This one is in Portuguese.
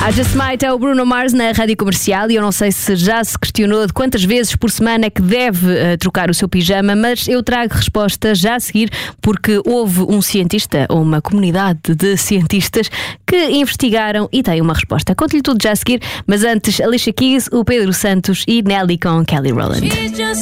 I Just Might é o Bruno Mars na Rádio Comercial e eu não sei se já se questionou de quantas vezes por semana é que deve trocar o seu pijama, mas eu trago resposta já a seguir, porque houve um cientista ou uma comunidade de cientistas que investigaram e têm uma resposta. Conto-lhe tudo já a seguir, mas antes Alicia Keys, o Pedro Santos e Nelly com Kelly Rowland.